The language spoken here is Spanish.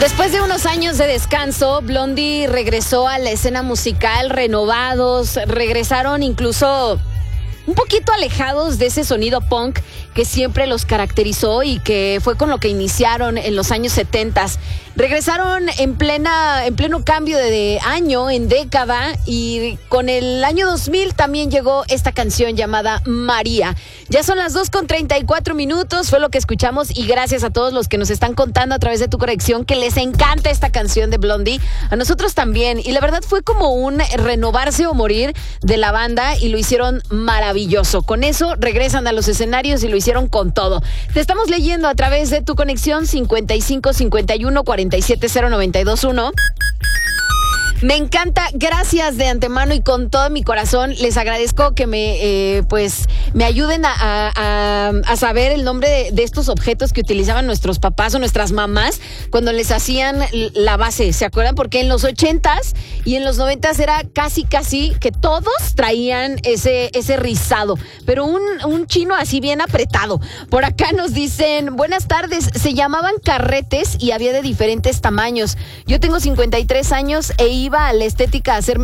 Después de unos años de descanso, Blondie regresó a la escena musical renovados, regresaron incluso un poquito alejados de ese sonido punk que siempre los caracterizó y que fue con lo que iniciaron en los años 70. Regresaron en pleno cambio de año, en década, y con el año 2000 también llegó esta canción llamada María. Ya son las 2:34, fue lo que escuchamos, y gracias a todos los que nos están contando a través de Tu Conexión que les encanta esta canción de Blondie. A nosotros también, y la verdad fue como un renovarse o morir de la banda, y lo hicieron maravilloso. Con eso regresan a los escenarios y lo hicieron con todo. Te estamos leyendo a través de Tu Conexión 55 51 47 092.1. Me encanta, gracias de antemano y con todo mi corazón. Les agradezco que me ayuden a saber el nombre de estos objetos que utilizaban nuestros papás o nuestras mamás cuando les hacían la base. ¿Se acuerdan? Porque en los 80s y en los 90s era casi que todos traían ese rizado, pero un chino así bien apretado. Por acá nos dicen, buenas tardes, se llamaban carretes y había de diferentes tamaños. Yo tengo 53 años e iba a la estética a hacerme